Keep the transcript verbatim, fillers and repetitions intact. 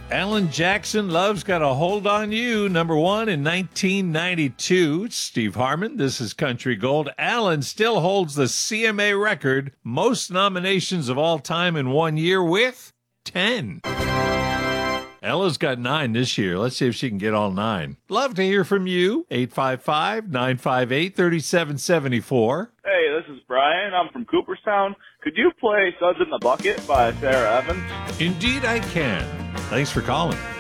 Alan Jackson, Love's Got a Hold on You, number one in nineteen ninety-two. It's Steve Harmon. This is Country Gold. Alan still holds the C M A record, most nominations of all time in one year with ten. Ella's got nine this year. Let's see if she can get all nine. Love to hear from you. eight five five, nine five eight, three seven seven four. Hey, this is Brian. I'm from Cooperstown. Could you play Suds in the Bucket by Sarah Evans? Indeed I can. Thanks for calling.